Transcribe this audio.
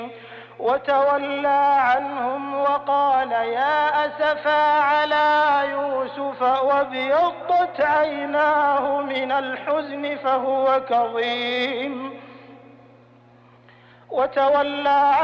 وتولى عنهم وقال يا أسفا على يوسف وابيضت عيناه من الحزن فهو كظيم. وتولى